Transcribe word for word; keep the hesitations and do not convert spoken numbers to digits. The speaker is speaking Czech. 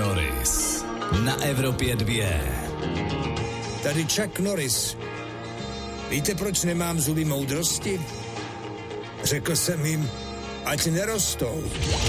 Norris na Evropě dvě. Tady Chuck Norris. Víte, proč nemám zuby moudrosti? Řekl jsem jim, ať nerostou.